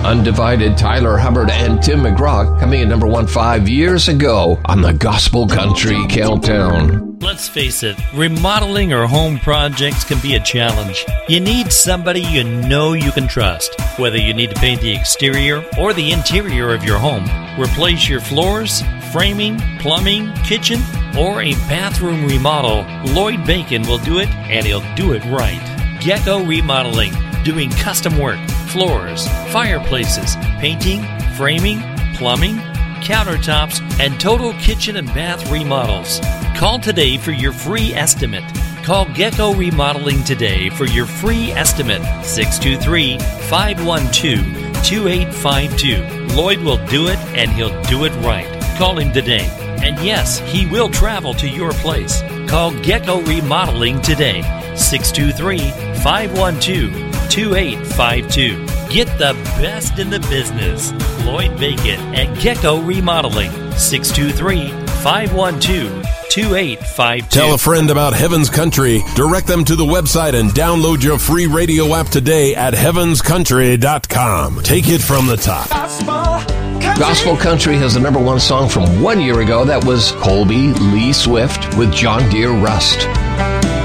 Undivided, Tyler Hubbard and Tim McGraw coming in number 1 5 years ago on the Gospel Country Countdown. Let's face it, remodeling or home projects can be a challenge. You need somebody you know you can trust. Whether you need to paint the exterior or the interior of your home, replace your floors, framing, plumbing, kitchen, or a bathroom remodel, Lloyd Bacon will do it, and he'll do it right. Gecko Remodeling, doing custom work, floors, fireplaces, painting, framing, plumbing, countertops, and total kitchen and bath remodels. Call today for your free estimate. Call Gecko Remodeling today for your free estimate. 623-512-2852. Lloyd will do it, and he'll do it right. Call him today. And yes, he will travel to your place. Call Gecko Remodeling today. 623-512-2852. Get the best in the business. Lloyd Bacon at Gecko Remodeling. 623-512-2852. Tell a friend about Heaven's Country. Direct them to the website and download your free radio app today at heavenscountry.com. Take it from the top. Gospel Country has the number 1 song from 1 year ago. That was Colby Lee Swift with John Deere Rust.